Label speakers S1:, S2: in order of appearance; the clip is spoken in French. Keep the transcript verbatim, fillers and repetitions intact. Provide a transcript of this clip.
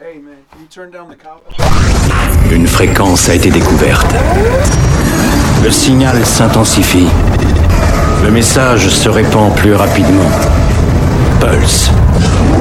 S1: Une fréquence a été découverte. Le signal s'intensifie. Le message se répand plus rapidement. Pulse.